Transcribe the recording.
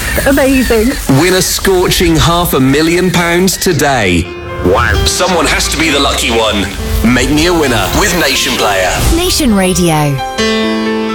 Amazing. Win a scorching £500,000 today. Wow. Someone has to be the lucky one. Make me a winner with Nation Player. Nation Radio.